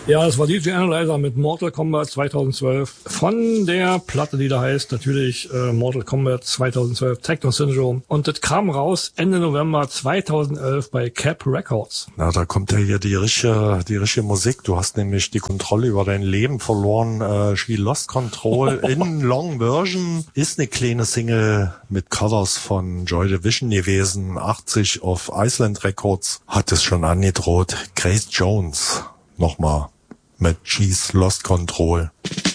Ja, das war DJ Analyzer mit Mortal Kombat 2012 von der Platte, die da heißt natürlich Mortal Kombat 2012 Techno Syndrome. Und das kam raus Ende November 2011 bei Cap Records. Na, da kommt ja hier die richtige Musik. Du hast nämlich die Kontrolle über dein Leben verloren. She Lost Control in Long Version ist eine kleine Single mit Covers von Joy Division gewesen. 80 auf Iceland Records hat es schon angedroht. Grace Jones nochmal mit She's Lost Control.